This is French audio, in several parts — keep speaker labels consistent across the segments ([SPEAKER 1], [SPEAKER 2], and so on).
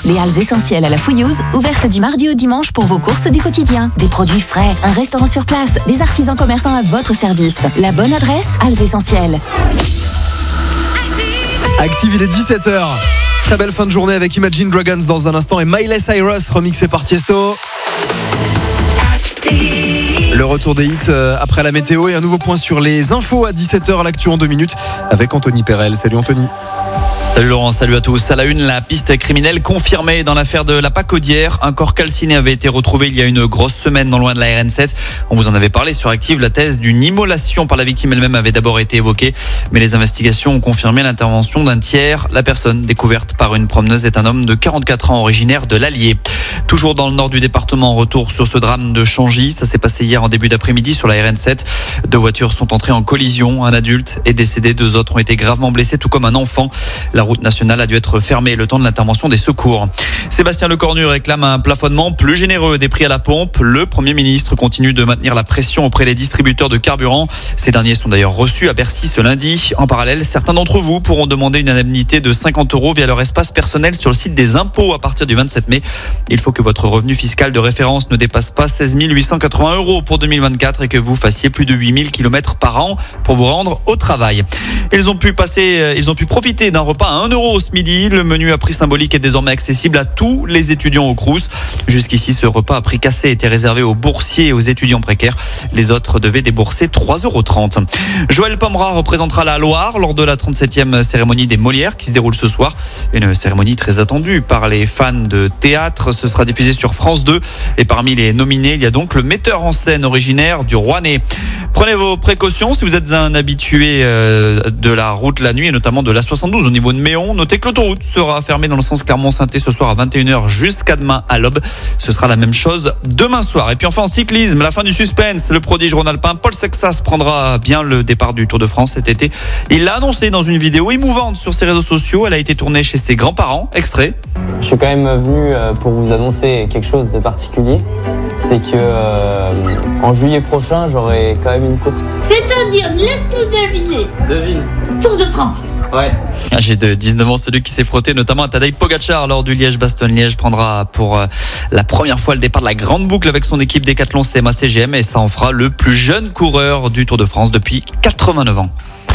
[SPEAKER 1] Les halles essentielles à la Fouillouse, ouvertes du mardi au dimanche pour vos courses du quotidien. Des produits frais, un restaurant sur place, des artisans commerçants à votre service. La bonne adresse, Halles Essentielles.
[SPEAKER 2] Active, il est 17h. Très belle fin de journée avec Imagine Dragons dans un instant et Miley Cyrus remixé par Tiesto. Le retour des hits après la météo et un nouveau point sur les infos à 17h, l'actu en 2 minutes avec Anthony Perel. Salut Anthony.
[SPEAKER 3] Salut Laurent, salut à tous. À la une, la piste criminelle confirmée dans l'affaire de la Pacaudière. Un corps calciné avait été retrouvé il y a une grosse semaine non loin de la RN7. On vous en avait parlé sur Active. La thèse d'une immolation par la victime elle-même avait d'abord été évoquée. Mais les investigations ont confirmé l'intervention d'un tiers. La personne découverte par une promeneuse est un homme de 44 ans originaire de l'Allier. Toujours dans le nord du département, retour sur ce drame de Changy. Ça s'est passé hier en début d'après-midi sur la RN7. 2 voitures sont entrées en collision. Un adulte est décédé. 2 autres ont été gravement blessés, tout comme un enfant. La route nationale a dû être fermée le temps de l'intervention des secours. Sébastien Lecornu réclame un plafonnement plus généreux des prix à la pompe. Le Premier ministre continue de maintenir la pression auprès des distributeurs de carburant. Ces derniers sont d'ailleurs reçus à Bercy ce lundi. En parallèle, certains d'entre vous pourront demander une indemnité de 50 € via leur espace personnel sur le site des impôts à partir du 27 mai. Il faut que votre revenu fiscal de référence ne dépasse pas 16 880 € pour 2024 et que vous fassiez plus de 8 000 km par an pour vous rendre au travail. Ils ont pu profiter d'un repas à 1 € ce midi. Le menu à prix symbolique est désormais accessible à tous les étudiants au Crous. Jusqu'ici, ce repas à prix cassé était réservé aux boursiers et aux étudiants précaires. Les autres devaient débourser 3,30 €. Joël Pomera représentera la Loire lors de la 37e cérémonie des Molières qui se déroule ce soir. Une cérémonie très attendue par les fans de théâtre. Ce sera diffusé sur France 2. Et parmi les nominés, il y a donc le metteur en scène originaire du Rouennais. Prenez vos précautions si vous êtes un habitué de la route la nuit et notamment de l'A72 au niveau de Méon. Notez que l'autoroute sera fermée dans le sens Clermont-Saint-Et ce soir à 21h jusqu'à demain à l'aube. Ce sera la même chose demain soir. Et puis enfin en cyclisme, la fin du suspense. Le prodige rhône-alpin Paul Sexas prendra bien le départ du Tour de France cet été. Il l'a annoncé dans une vidéo émouvante sur ses réseaux sociaux. Elle a été tournée chez ses grands-parents. Extrait.
[SPEAKER 4] Je suis quand même venu pour vous annoncer quelque chose de particulier. C'est que en juillet prochain, j'aurai quand même une course.
[SPEAKER 5] C'est-à-dire, laisse-nous deviner.
[SPEAKER 4] Devine.
[SPEAKER 5] Tour de France.
[SPEAKER 4] Ouais.
[SPEAKER 3] Âgé de 19 ans, celui qui s'est frotté notamment à Tadej Pogacar lors du Liège-Bastogne-Liège prendra pour la première fois le départ de la grande boucle avec son équipe Decathlon CMA-CGM et ça en fera le plus jeune coureur du Tour de France depuis 89 ans.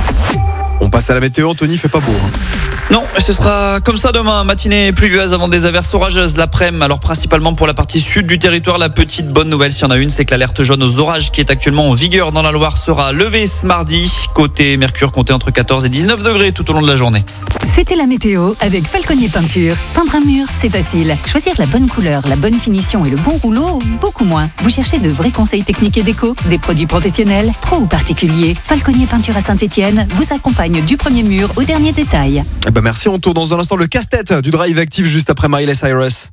[SPEAKER 2] On passe à la météo, Anthony, fait pas beau.
[SPEAKER 3] Non, ce sera comme ça demain, matinée pluvieuse avant des averses orageuses l'après-midi. Alors principalement pour la partie sud du territoire, la petite bonne nouvelle s'il y en a une, c'est que l'alerte jaune aux orages qui est actuellement en vigueur dans la Loire sera levée ce mardi. Côté Mercure, comptez entre 14 et 19 degrés tout au long de la journée.
[SPEAKER 1] C'était la météo avec Falconier Peinture. Peindre un mur, c'est facile. Choisir la bonne couleur, la bonne finition et le bon rouleau, beaucoup moins. Vous cherchez de vrais conseils techniques et déco, des produits professionnels, pro ou particuliers. Falconier Peinture à Saint-Étienne vous accompagne du premier mur au dernier détail.
[SPEAKER 2] Merci, on tourne dans un instant le casse-tête du Drive Active juste après Miley Cyrus.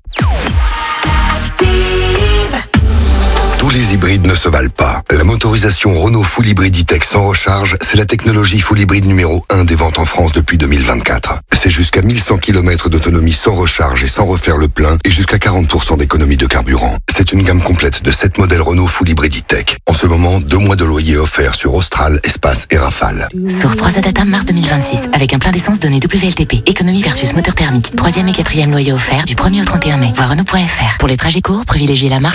[SPEAKER 6] Tous les hybrides ne se valent pas. La motorisation Renault Full Hybrid E-Tech sans recharge, c'est la technologie Full Hybrid numéro 1 des ventes en France depuis 2024. C'est jusqu'à 1100 km d'autonomie sans recharge et sans refaire le plein et jusqu'à 40% d'économie de carburant. C'est une gamme complète de 7 modèles Renault Full Hybrid E-Tech. En ce moment, 2 mois de loyer offerts sur Austral, Espace et Rafale.
[SPEAKER 7] Source 3 Adata mars 2026 avec un plein d'essence donné WLTP. Économie versus moteur thermique. 3e et 4e loyer offert du 1er au 31 mai. Voir Renault.fr. Pour les trajets courts, privilégiez la marche